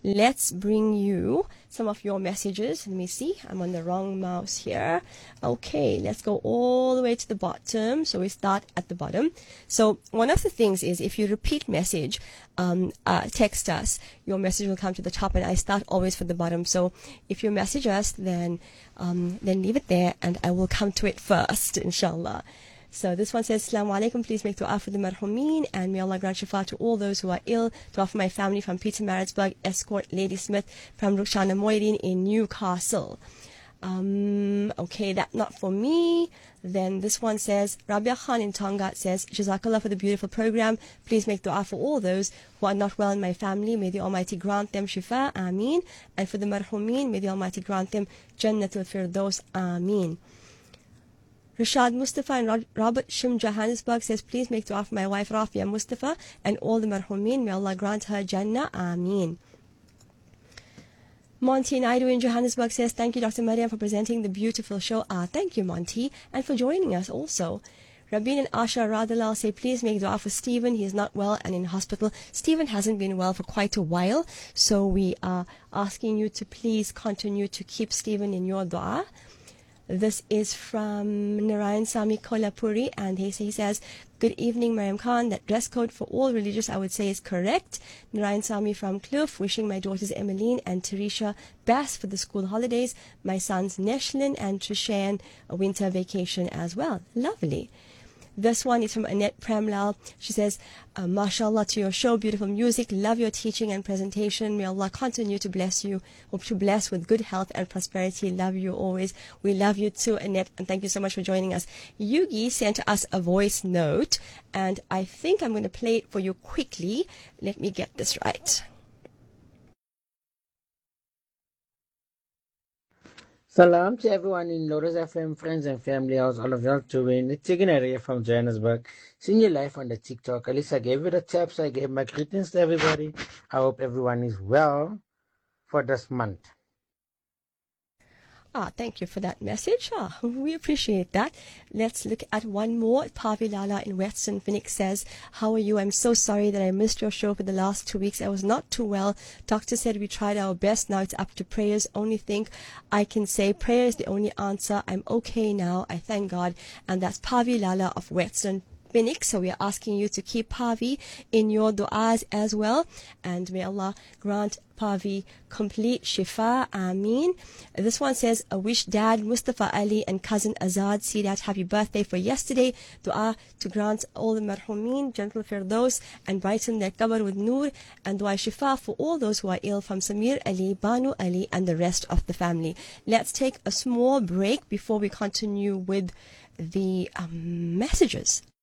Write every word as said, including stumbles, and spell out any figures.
let's bring you some of your messages. Let me see. I'm on the wrong mouse here. Okay, let's go all the way to the bottom. So we start at the bottom. So one of the things is if you repeat message, um, uh, text us, your message will come to the top, and I start always from the bottom. So if you message us, then um, then leave it there, and I will come to it first, inshallah. So this one says, Assalamu alaikum, please make dua for the marhumeen, and may Allah grant shifa to all those who are ill. Dua for my family from Peter Maritzburg, Escort Lady Smith from Rukhsana Moedin in Newcastle. Um, okay, that's not for me. Then this one says, Rabia Khan in Tonga says, Jazakallah for the beautiful program. Please make dua for all those who are not well in my family. May the Almighty grant them shifa, ameen. And for the marhumeen, may the Almighty grant them Jannatul Firdaus, ameen. Rashad Mustafa and Robert Shim Johannesburg says, please make dua for my wife Rafia Mustafa and all the marhumeen. May Allah grant her Jannah, ameen. Monty Naidu in Johannesburg says, thank you, Doctor Mariam, for presenting the beautiful show. Ah, thank you, Monty, and for joining us also. Rabin and Asha Radalal say, please make dua for Stephen. He is not well and in hospital. Stephen hasn't been well for quite a while, so we are asking you to please continue to keep Stephen in your dua. This is from Narayan Sami Kolhapuri, and he, he says, good evening, Mariam Khan. That dress code for all religious, I would say, is correct. Narayan Sami from Kloof, wishing my daughters Emmeline and Teresha best for the school holidays. My sons Neshlin and Trishan a winter vacation as well. Lovely. This one is from Annette Premlal. She says, uh, mashallah to your show, beautiful music, love your teaching and presentation. May Allah continue to bless you, or to bless with good health and prosperity. Love you always. We love you too, Annette, and thank you so much for joining us. Yugi sent us a voice note, and I think I'm going to play it for you quickly. Let me get this right. Salam to everyone in Lotus F M, friends and family. How's all of y'all doing? It's Chicken area from Johannesburg. Seeing you live on the TikTok. At least I gave it a tap, so I gave my greetings to everybody. I hope everyone is well for this month. Ah, thank you for that message. Ah, we appreciate that. Let's look at one more. Pavi Lala in Western Phoenix says, how are you? I'm so sorry that I missed your show for the last two weeks. I was not too well. Doctor said we tried our best. Now it's up to prayers. Only thing I can say, prayer is the only answer. I'm okay now. I thank God. And that's Pavi Lala of Western Phoenix. So we are asking you to keep Pavi in your du'as as well. And may Allah grant Pavi complete shifa, ameen. This one says, I wish Dad Mustafa Ali and cousin Azad Sidat happy birthday for yesterday. Dua to grant all the marhumeen gentle firdaus and brighten their qabr with noor, and dua shifa for all those who are ill from Samir Ali, Banu Ali and the rest of the family. Let's take a small break before we continue with the um, messages.